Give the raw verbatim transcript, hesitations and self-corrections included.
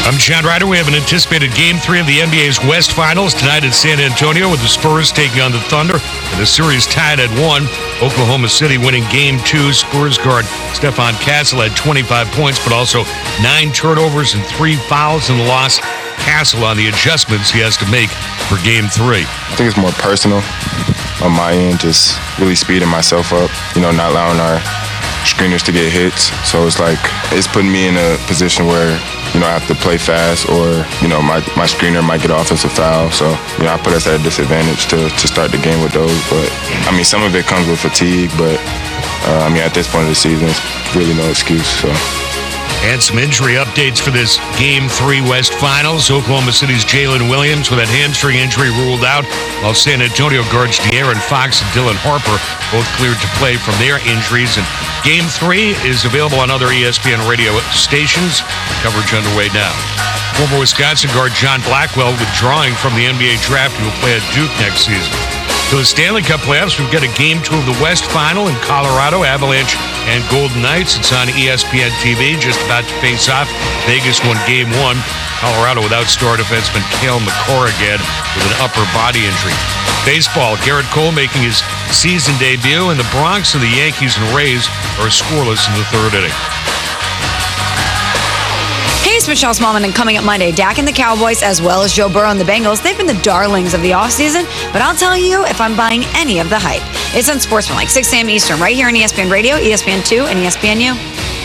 I'm John Ryder. We have an anticipated Game three of the N B A's West Finals tonight in San Antonio with the Spurs taking on the Thunder. And the series tied at one. Oklahoma City winning Game two. Spurs guard Stefan Castle had twenty-five points, but also nine turnovers and three fouls in the loss. Castle on the adjustments he has to make for Game three. I think it's more personal on my end, just really speeding myself up, you know, not allowing our screeners to get hits. So it's like, it's putting me in a position where, you know, I have to play fast, or, you know, my, my screener might get an offensive foul. So, you know, I put us at a disadvantage to, to start the game with those. But, I mean, some of it comes with fatigue, but, uh, I mean, at this point of the season, it's really no excuse, so. And some injury updates for this Game three West Finals. Oklahoma City's Jalen Williams with that hamstring injury ruled out, while San Antonio guards De'Aaron Fox and Dylan Harper both cleared to play from their injuries. And Game three is available on other E S P N radio stations. Coverage underway now. Former Wisconsin guard John Blackwell withdrawing from the N B A draft. He will play at Duke next season. For the Stanley Cup playoffs, we've got a Game two of the West Final in Colorado, Avalanche and Golden Knights. It's on E S P N T V, just about to face off. Vegas won Game one. Colorado without star defenseman Cale Makar again with an upper body injury. Baseball, Garrett Cole making his season debut, and the Bronx and the Yankees and Rays are scoreless in the third inning. Hey, it's Michelle Smallman, and coming up Monday, Dak and the Cowboys, as well as Joe Burrow and the Bengals, they've been the darlings of the offseason, but I'll tell you if I'm buying any of the hype. It's on Sportsman, like six a.m. Eastern, right here on E S P N Radio, E S P N two, and E S P N U.